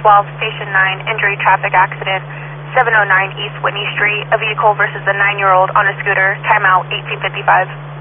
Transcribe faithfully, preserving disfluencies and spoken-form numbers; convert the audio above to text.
twelve, Station nine, injury traffic accident, seven oh nine East Whitney Street, a vehicle versus a nine-year-old on a scooter, timeout eighteen fifty-five.